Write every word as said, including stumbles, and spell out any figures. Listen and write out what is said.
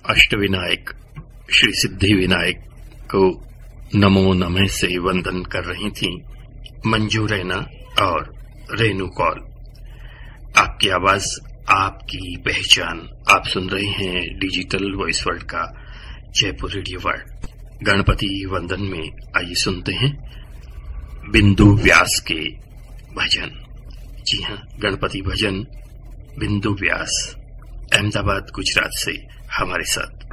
अष्टविनायक श्री सिद्धि विनायक को नमो नमः से वंदन कर रही थी मंजू रैना और रेनू कौल। आपकी आवाज, आपकी पहचान। आप सुन रहे हैं डिजिटल वॉइस वर्ल्ड का जयपुर रेडियो वर्ल्ड। गणपति वंदन में आइए सुनते हैं बिंदु व्यास के भजन। जी हां, गणपति भजन बिंदु व्यास अहमदाबाद गुजरात से हमारे साथ।